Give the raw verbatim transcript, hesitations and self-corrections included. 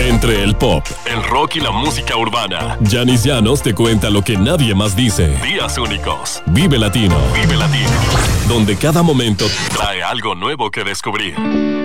Entre el pop, el rock y la música urbana, Yanis Llanos te cuenta lo que nadie más dice. Días únicos. Vive Latino. Vive Latino. Donde cada momento trae algo nuevo que descubrir.